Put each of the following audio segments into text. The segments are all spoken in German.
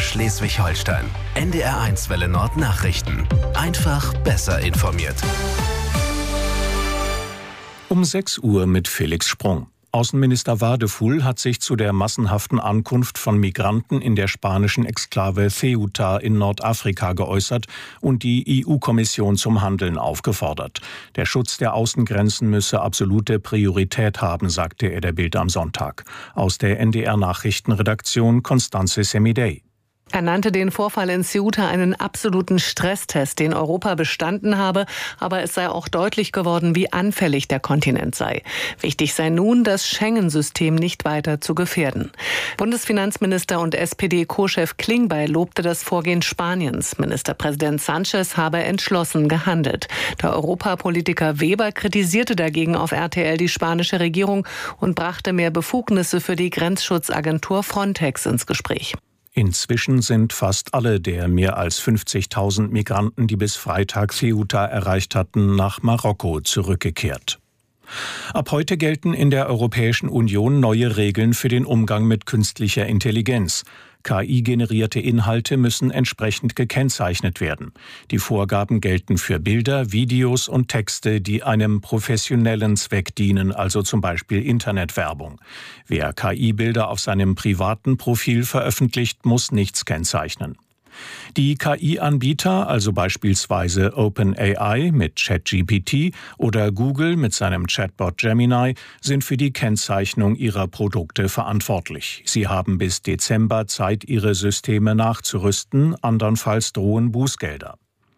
Schleswig-Holstein. NDR1 Welle Nord Nachrichten. Einfach besser informiert. Um 6 Uhr mit Felix Sprung. Außenminister Wadefuhl hat sich zu der massenhaften Ankunft von Migranten in der spanischen Exklave Ceuta in Nordafrika geäußert und die EU-Kommission zum Handeln aufgefordert. Der Schutz der Außengrenzen müsse absolute Priorität haben, sagte er der Bild am Sonntag. Aus der NDR-Nachrichtenredaktion Constanze Semidey. Er nannte den Vorfall in Ceuta einen absoluten Stresstest, den Europa bestanden habe. Aber es sei auch deutlich geworden, wie anfällig der Kontinent sei. Wichtig sei nun, das Schengen-System nicht weiter zu gefährden. Bundesfinanzminister und SPD-Co-Chef Klingbeil lobte das Vorgehen Spaniens. Ministerpräsident Sánchez habe entschlossen gehandelt. Der Europapolitiker Weber kritisierte dagegen auf RTL die spanische Regierung und brachte mehr Befugnisse für die Grenzschutzagentur Frontex ins Gespräch. Inzwischen sind fast alle der mehr als 50.000 Migranten, die bis Freitag Ceuta erreicht hatten, nach Marokko zurückgekehrt. Ab heute gelten in der Europäischen Union neue Regeln für den Umgang mit künstlicher Intelligenz. KI-generierte Inhalte müssen entsprechend gekennzeichnet werden. Die Vorgaben gelten für Bilder, Videos und Texte, die einem professionellen Zweck dienen, also zum Beispiel Internetwerbung. Wer KI-Bilder auf seinem privaten Profil veröffentlicht, muss nichts kennzeichnen. Die KI-Anbieter, also beispielsweise OpenAI mit ChatGPT oder Google mit seinem Chatbot Gemini, sind für die Kennzeichnung ihrer Produkte verantwortlich. Sie haben bis Dezember Zeit, ihre Systeme nachzurüsten, andernfalls drohen Bußgelder.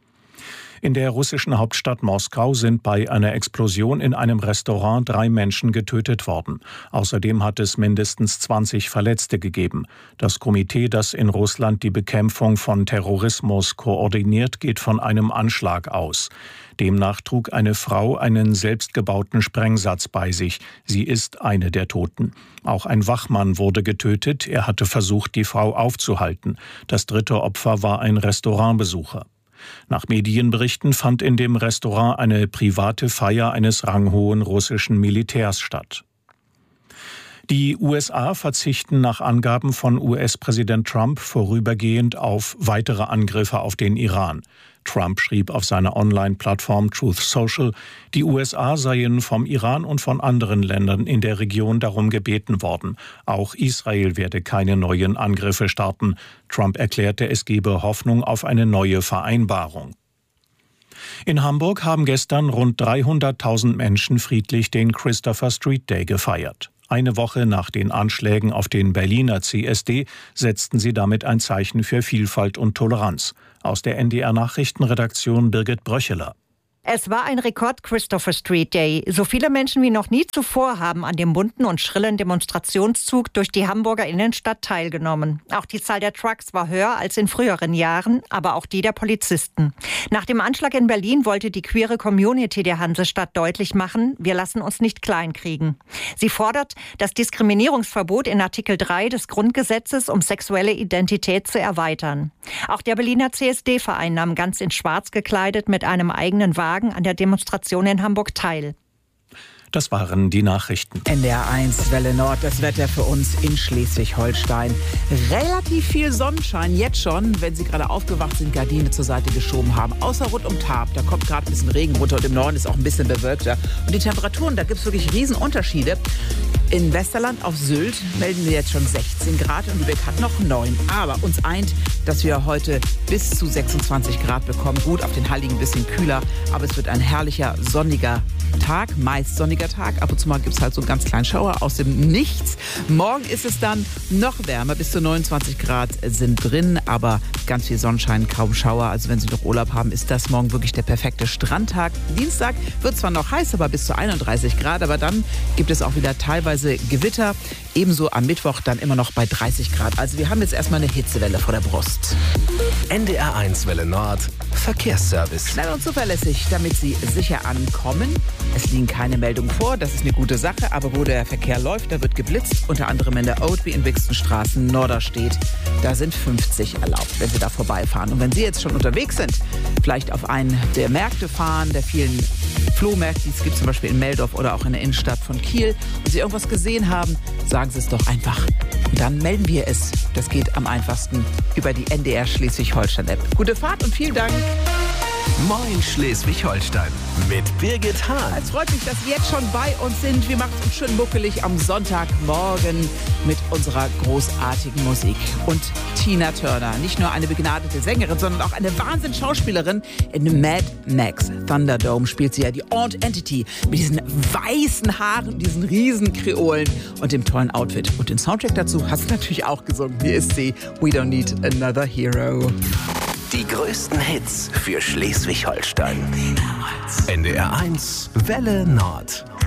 In der russischen Hauptstadt Moskau sind bei einer Explosion in einem Restaurant 3 Menschen getötet worden. Außerdem hat es mindestens 20 Verletzte gegeben. Das Komitee, das in Russland die Bekämpfung von Terrorismus koordiniert, geht von einem Anschlag aus. Demnach trug eine Frau einen selbstgebauten Sprengsatz bei sich. Sie ist eine der Toten. Auch ein Wachmann wurde getötet. Er hatte versucht, die Frau aufzuhalten. Das 3. Opfer war ein Restaurantbesucher. Nach Medienberichten fand in dem Restaurant eine private Feier eines ranghohen russischen Militärs statt. Die USA verzichten nach Angaben von US-Präsident Trump vorübergehend auf weitere Angriffe auf den Iran. Trump schrieb auf seiner Online-Plattform Truth Social, die USA seien vom Iran und von anderen Ländern in der Region darum gebeten worden. Auch Israel werde keine neuen Angriffe starten. Trump erklärte, es gebe Hoffnung auf eine neue Vereinbarung. In Hamburg haben gestern rund 300.000 Menschen friedlich den Christopher Street Day gefeiert. Eine Woche nach den Anschlägen auf den Berliner CSD setzten sie damit ein Zeichen für Vielfalt und Toleranz. Aus der NDR-Nachrichtenredaktion Birgit Bröcheler. Es war ein Rekord-Christopher Street Day. So viele Menschen wie noch nie zuvor haben an dem bunten und schrillen Demonstrationszug durch die Hamburger Innenstadt teilgenommen. Auch die Zahl der Trucks war höher als in früheren Jahren, aber auch die der Polizisten. Nach dem Anschlag in Berlin wollte die queere Community der Hansestadt deutlich machen, wir lassen uns nicht kleinkriegen. Sie fordert das Diskriminierungsverbot in Artikel 3 des Grundgesetzes, um sexuelle Identität zu erweitern. Auch der Berliner CSD-Verein nahm ganz in Schwarz gekleidet mit einem eigenen Wagen an der Demonstration in Hamburg teil. Das waren die Nachrichten. NDR1 Welle Nord, das Wetter für uns in Schleswig-Holstein. Relativ viel Sonnenschein jetzt schon, wenn Sie gerade aufgewacht sind, Gardine zur Seite geschoben haben. Außer rund um Tarp, da kommt gerade ein bisschen Regen runter und im Norden ist auch ein bisschen bewölkter. Und die Temperaturen, da gibt es wirklich Riesenunterschiede. In Westerland auf Sylt melden wir jetzt schon 16 Grad und Lübeck hat noch 9. Aber uns eint, dass wir heute bis zu 26 Grad bekommen. Gut, auf den Heiligen ein bisschen kühler, aber es wird ein herrlicher, sonniger Tag, meist sonniger Tag. Ab und zu mal gibt es halt so einen ganz kleinen Schauer aus dem Nichts. Morgen ist es dann noch wärmer, bis zu 29 Grad sind drin, aber ganz viel Sonnenschein, kaum Schauer. Also wenn Sie noch Urlaub haben, ist das morgen wirklich der perfekte Strandtag. Dienstag wird zwar noch heiß, aber bis zu 31 Grad, aber dann gibt es auch wieder teilweise Gewitter. Ebenso am Mittwoch dann immer noch bei 30 Grad. Also wir haben jetzt erstmal eine Hitzewelle vor der Brust. NDR1 Welle Nord, Verkehrsservice. Schnell und zuverlässig, damit Sie sicher ankommen. Es liegen keine Meldungen vor, das ist eine gute Sache, aber wo der Verkehr läuft, da wird geblitzt, unter anderem in der Oatby in Wixenstraßen Norderstedt. Da sind 50 erlaubt, wenn Sie da vorbeifahren. Und wenn Sie jetzt schon unterwegs sind, vielleicht auf einen der Märkte fahren, der vielen Flohmärkte, die es gibt, zum Beispiel in Meldorf oder auch in der Innenstadt von Kiel, und Sie irgendwas gesehen haben, sagen Sie es doch einfach Dann melden wir es. Das geht am einfachsten über die NDR Schleswig-Holstein-App. Gute Fahrt und vielen Dank. Moin Schleswig-Holstein mit Birgit Hahn. Es freut mich, dass Sie jetzt schon bei uns sind. Wir machen es uns schön muckelig am Sonntagmorgen mit unserer großartigen Musik. Und Tina Turner, nicht nur eine begnadete Sängerin, sondern auch eine Wahnsinns-Schauspielerin. In Mad Max Thunderdome spielt sie ja die Aunt Entity mit diesen weißen Haaren, diesen riesen Kreolen und dem tollen Outfit. Und den Soundtrack dazu hast du natürlich auch gesungen. Hier ist sie, We Don't Need Another Hero. Die größten Hits für Schleswig-Holstein. NDR 1 Welle Nord.